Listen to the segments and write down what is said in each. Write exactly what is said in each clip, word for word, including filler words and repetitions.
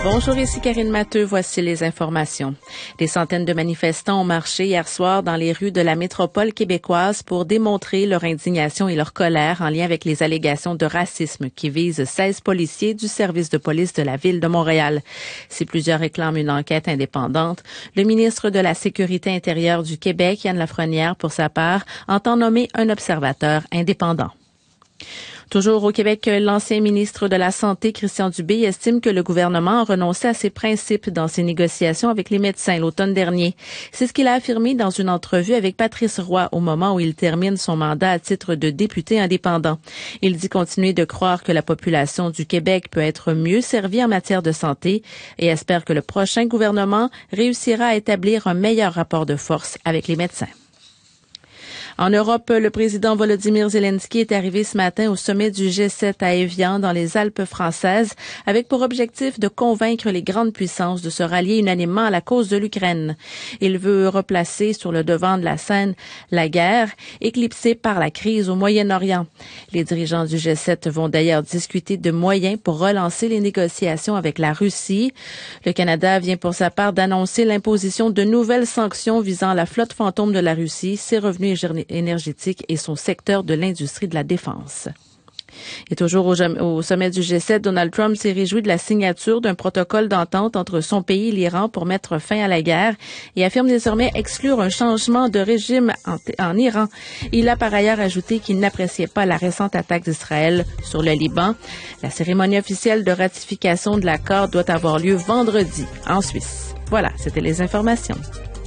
Bonjour, ici Karine Matteux. Voici les informations. Des centaines de manifestants ont marché hier soir dans les rues de la métropole québécoise pour démontrer leur indignation et leur colère en lien avec les allégations de racisme qui visent seize policiers du service de police de la Ville de Montréal. Si plusieurs réclament une enquête indépendante, le ministre de la Sécurité intérieure du Québec, Yann Lafrenière, pour sa part, entend nommer un observateur indépendant. Toujours au Québec, l'ancien ministre de la Santé, Christian Dubé, estime que le gouvernement a renoncé à ses principes dans ses négociations avec les médecins l'automne dernier. C'est ce qu'il a affirmé dans une entrevue avec Patrice Roy au moment où il termine son mandat à titre de député indépendant. Il dit continuer de croire que la population du Québec peut être mieux servie en matière de santé et espère que le prochain gouvernement réussira à établir un meilleur rapport de force avec les médecins. En Europe, le président Volodymyr Zelensky est arrivé ce matin au sommet du G sept à Évian, dans les Alpes françaises, avec pour objectif de convaincre les grandes puissances de se rallier unanimement à la cause de l'Ukraine. Il veut replacer sur le devant de la scène la guerre, éclipsée par la crise au Moyen-Orient. Les dirigeants du G sept vont d'ailleurs discuter de moyens pour relancer les négociations avec la Russie. Le Canada vient pour sa part d'annoncer l'imposition de nouvelles sanctions visant la flotte fantôme de la Russie, ses revenus énergétique et son secteur de l'industrie de la défense. Et toujours au, au sommet du G sept, Donald Trump s'est réjoui de la signature d'un protocole d'entente entre son pays et l'Iran pour mettre fin à la guerre et affirme désormais exclure un changement de régime en, en Iran. Il a par ailleurs ajouté qu'il n'appréciait pas la récente attaque d'Israël sur le Liban. La cérémonie officielle de ratification de l'accord doit avoir lieu vendredi en Suisse. Voilà, c'était les informations.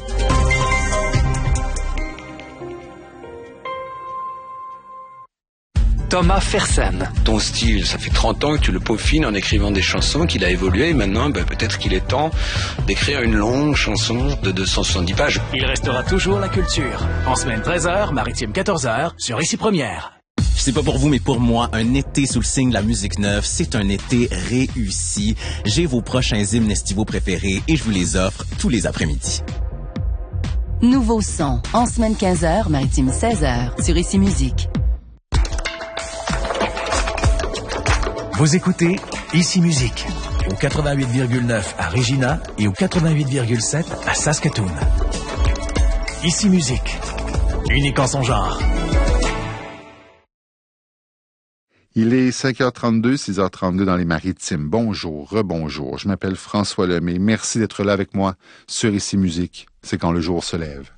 Thomas Fersen. Ton style, ça fait trente ans que tu le peaufines en écrivant des chansons, qu'il a évolué et maintenant ben, peut-être qu'il est temps d'écrire une longue chanson de deux cent soixante-dix pages. Il restera toujours la culture. En semaine treize heures, maritime quatorze heures, sur Ici Première. Je sais pas pour vous, mais pour moi, un été sous le signe de la musique neuve, c'est un été réussi. J'ai vos prochains hymnes estivaux préférés et je vous les offre tous les après-midi. Nouveau son, en semaine quinze heures, maritime seize heures, sur Ici Musique. Vous écoutez Ici Musique, au quatre-vingt-huit virgule neuf à Regina et au quatre-vingt-huit virgule sept à Saskatoon. Ici Musique, unique en son genre. Il est cinq heures trente-deux, six heures trente-deux dans les Maritimes. Bonjour, rebonjour. Je m'appelle François Lemay. Merci d'être là avec moi sur Ici Musique. C'est quand le jour se lève.